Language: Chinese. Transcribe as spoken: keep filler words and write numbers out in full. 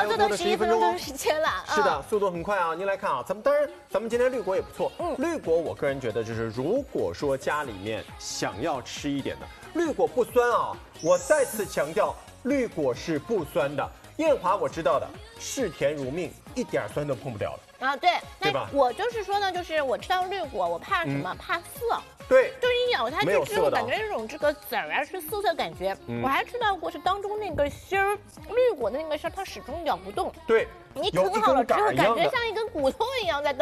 还有多的十一分钟哦。 时间了， 是的，速度很快啊！您来看啊，咱们当然，咱们今天绿果也不错。嗯，绿果我个人觉得就是，如果说家里面想要吃一点的，绿果不酸啊。我再次强调，绿果是不酸的。燕华我知道的，视甜如命，一点酸都碰不掉了。 啊，对， 对吧？ 我就是说呢，就是我吃到绿果，我怕什么？嗯、怕涩。 对， 就是一咬下去之后，感觉这种这个籽儿啊是涩涩感觉。嗯、我还吃到过是当中那个芯儿，绿果的那个芯儿，它始终咬不动。 对， 你啃好了之后，感觉像一根骨头一样在。